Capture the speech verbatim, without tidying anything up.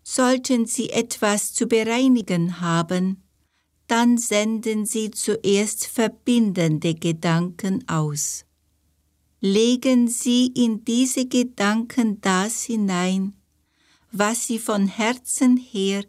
Sollten Sie etwas zu bereinigen haben, dann senden Sie zuerst verbindende Gedanken aus. Legen Sie in diese Gedanken das hinein, was Sie von Herzen her